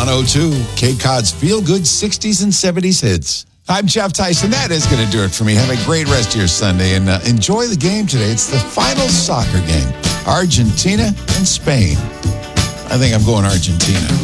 102, Cape Cod's feel-good 60s and 70s hits. I'm Jeff Tyson. That is going to do it for me. Have a great rest of your Sunday and enjoy the game today. It's the final soccer game, Argentina and Spain. I think I'm going Argentina.